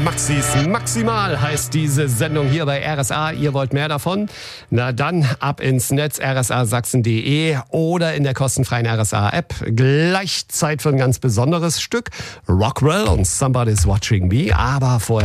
Maxis Maximal heißt diese Sendung hier bei RSA. Ihr wollt mehr davon? Na dann ab ins Netz rsasachsen.de oder in der kostenfreien RSA-App. Gleich Zeit für ein ganz besonderes Stück. Rockwell und Somebody's Watching Me. Aber vorher